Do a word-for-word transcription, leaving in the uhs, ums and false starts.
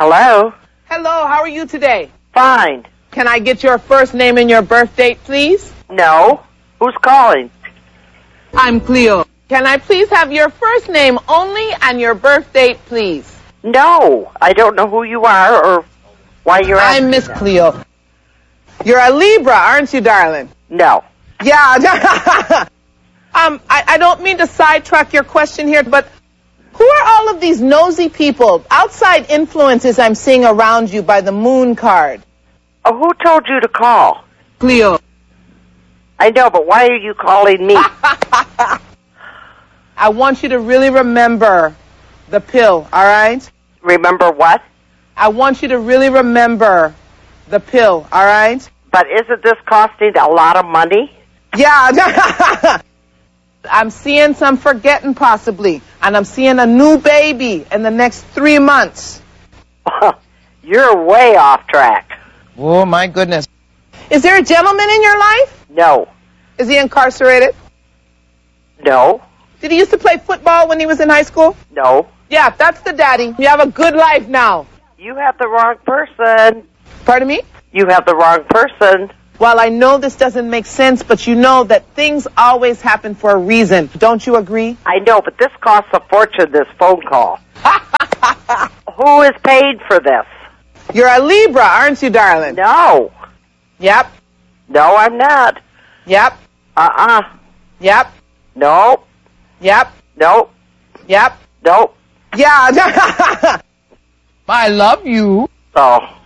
Hello? Hello, how are you today? Fine. Can I get your first name and your birth date, please? No. Who's calling? I'm Cleo. Can I please have your first name only and your birth date, please? No. I don't know who you are or why you're asking I'm Miss that. Cleo. You're a Libra, aren't you, darling? No. Yeah. um, I, I don't mean to sidetrack your question here, but who are all of these nosy people, outside influences I'm seeing around you by the moon card? Oh, who told you to call? Cleo. I know, but why are you calling me? I want you to really remember the pill, all right? Remember what? I want you to really remember the pill, all right? But isn't this costing a lot of money? Yeah. I'm seeing some forgetting possibly, and I'm seeing a new baby in the next three months. You're way off track. Oh, my goodness. Is there a gentleman in your life? No. Is he incarcerated? No. Did he used to play football when he was in high school? No. Yeah, that's the daddy. You have a good life now. You have the wrong person. Pardon me? You have the wrong person. Well, I know this doesn't make sense, but you know that things always happen for a reason. Don't you agree? I know, but this costs a fortune, this phone call. Who is paid for this? You're a Libra, aren't you, darling? No. Yep. No, I'm not. Yep. Uh-uh. Yep. No. Yep. No. Yep. No. Yeah. I love you. Oh.